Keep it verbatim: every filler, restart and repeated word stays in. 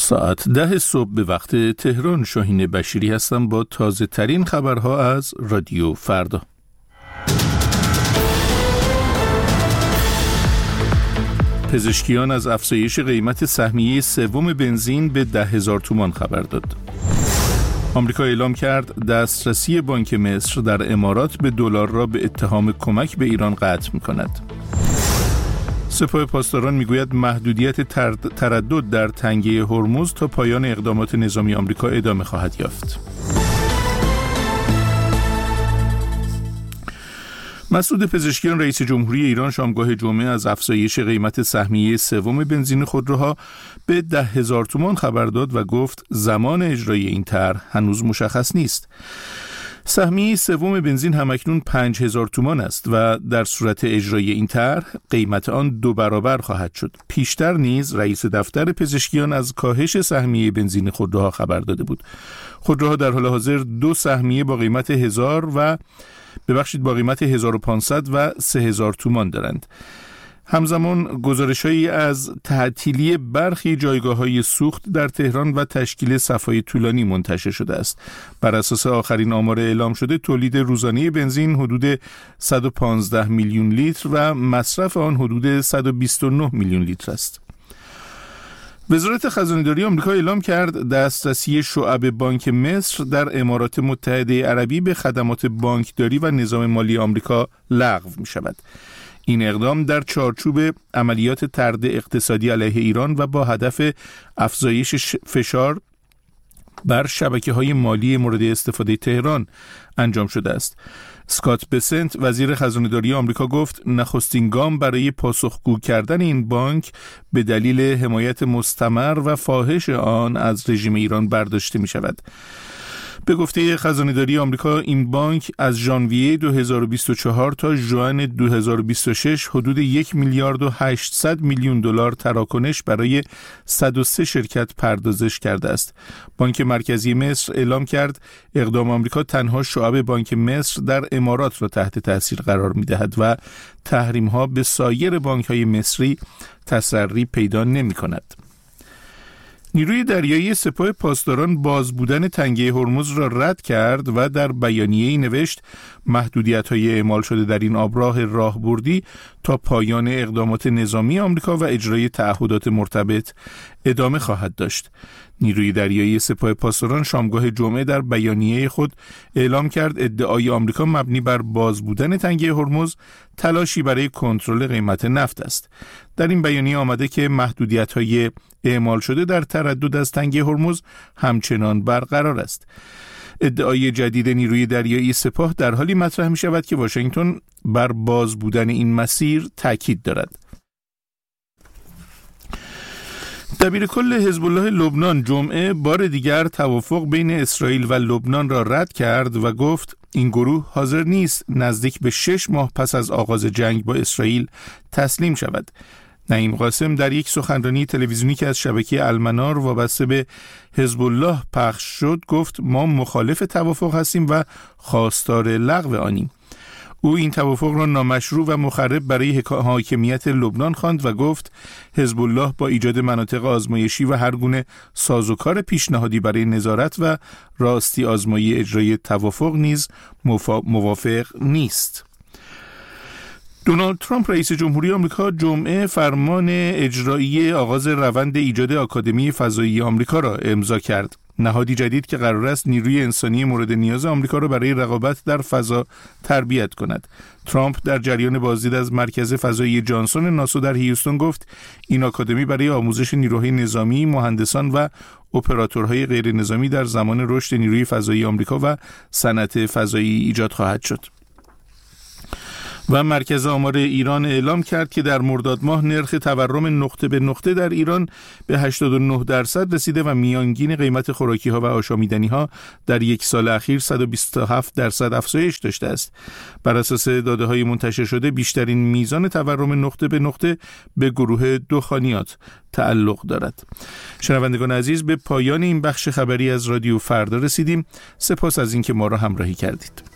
ساعت ده صبح به وقت تهران. شاهین بشیری هستم با تازه ترین خبرها از رادیو فردا. پزشکیان از افزایش قیمت سهمیه سوم بنزین به ده هزار تومان خبر داد. آمریکا اعلام کرد دسترسی بانک مصر در امارات به دلار را به اتهام کمک به ایران قطع می‌کند. سپاه پاسداران میگوید محدودیت تردد در تنگه هرمز تا پایان اقدامات نظامی آمریکا ادامه خواهد یافت. مسعود پزشکیان رئیس جمهوری ایران شامگاه جمعه از افزایش قیمت سهمیه سوم بنزین خودروها به ده هزار تومان خبر داد و گفت زمان اجرای این طرح هنوز مشخص نیست. سهمیه سوم بنزین همکنون پنج هزار تومان است و در صورت اجرای این طرح قیمت آن دو برابر خواهد شد. پیشتر نیز رئیس دفتر پزشکیان از کاهش سهمیه بنزین خودروها خبر داده بود. خودروها در حال حاضر دو سهمیه با قیمت هزار و ببخشید با قیمت هزار و پانصد و سه هزار تومان دارند. همزمان گزارش‌هایی از تعطیلی برخی جایگاه‌های سوخت در تهران و تشکیل صف‌های طولانی منتشر شده است. بر اساس آخرین آمار اعلام شده تولید روزانه بنزین حدود صد و پانزده میلیون لیتر و مصرف آن حدود صد و بیست و نه میلیون لیتر است. وزارت خزانه‌داری آمریکا اعلام کرد دسترسی شعب بانک مصر در امارات متحده عربی به خدمات بانکداری و نظام مالی آمریکا لغو می‌شود. این اقدام در چارچوب عملیات طرد اقتصادی علیه ایران و با هدف افزایش فشار بر شبکه‌های مالی مورد استفاده تهران انجام شده است. اسکات بسنت وزیر خزانه‌داری آمریکا گفت نخستین گام برای پاسخگو کردن این بانک به دلیل حمایت مستمر و فاحش آن از رژیم ایران برداشته می شود. به گفته خزانه‌داری آمریکا این بانک از ژانویه دو هزار و بیست و چهار تا ژوئن دو هزار و بیست و شش حدود یک میلیارد و هشتصد میلیون دلار تراکنش برای صد و سه شرکت پردازش کرده است. بانک مرکزی مصر اعلام کرد اقدام آمریکا تنها شعب بانک مصر در امارات را تحت تاثیر قرار می‌دهد و تحریم‌ها به سایر بانک‌های مصری تسری پیدا نمی‌کند. نیروی دریایی سپاه پاسداران باز بودن تنگه هرمز را رد کرد و در بیانیه‌ای نوشت محدودیت‌های اعمال شده در این آبراه راهبردی تا پایان اقدامات نظامی آمریکا و اجرای تعهدات مرتبط ادامه خواهد داشت. نیروی دریایی سپاه پاسداران شامگاه جمعه در بیانیه خود اعلام کرد ادعای آمریکا مبنی بر باز بودن تنگه هرمز تلاشی برای کنترل قیمت نفت است. در این بیانیه آمده که محدودیت‌های اعمال شده در تردد از تنگه هرمز همچنان برقرار است. ادعای جدید نیروی دریایی سپاه در حالی مطرح می شود که واشنگتن بر باز بودن این مسیر تاکید دارد. دبیر کل حزب الله لبنان جمعه بار دیگر توافق بین اسرائیل و لبنان را رد کرد و گفت این گروه حاضر نیست نزدیک به شش ماه پس از آغاز جنگ با اسرائیل تسلیم شود. نعیم قاسم در یک سخنرانی تلویزیونی که از شبکه المنار وابسته به حزب الله پخش شد گفت ما مخالف توافق هستیم و خواستار لغو آنیم. او این توافق را نامشروع و مخرب برای حاکمیت لبنان خواند و گفت حزب الله با ایجاد مناطق آزمایشی و هر گونه سازوکار پیشنهادی برای نظارت و راستی آزمایی اجرای توافق نیز موافق نیست. دونالد ترامپ رئیس جمهوری آمریکا جمعه فرمان اجرایی آغاز روند ایجاد آکادمی فضایی آمریکا را امضا کرد. نهادی جدید که قرار است نیروی انسانی مورد نیاز آمریکا را برای رقابت در فضا تربیت کند. ترامپ در جریان بازدید از مرکز فضایی جانسون ناسا در هیوستون گفت این آکادمی برای آموزش نیروهای نظامی، مهندسان و اپراتورهای غیر نظامی در زمان رشد نیروی فضایی آمریکا و صنعت فضایی ایجاد خواهد شد. و مرکز آمار ایران اعلام کرد که در مرداد ماه نرخ تورم نقطه به نقطه در ایران به هشتاد و نه درصد رسیده و میانگین قیمت خوراکی ها و آشامیدنی ها در یک سال اخیر صد و بیست و هفت درصد افزایش داشته است. بر اساس داده های منتشر شده بیشترین میزان تورم نقطه به نقطه به گروه دخانیات تعلق دارد. شنوندگان عزیز، به پایان این بخش خبری از رادیو فردا رسیدیم. سپاس از اینکه ما را همراهی کردید.